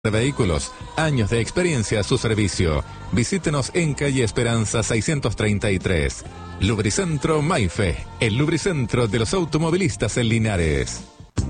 Vehículos, años de experiencia a su servicio. Visítenos en calle Esperanza 633. Lubricentro Maife, el lubricentro de los automovilistas en Linares.